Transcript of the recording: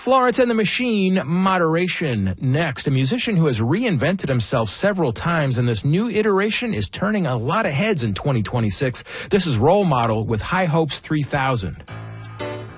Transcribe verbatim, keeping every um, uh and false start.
Florence and the Machine, Moderation. Next, a musician who has reinvented himself several times, and this new iteration is turning a lot of heads in twenty twenty-six. This is Role Model with High Hopes three thousand.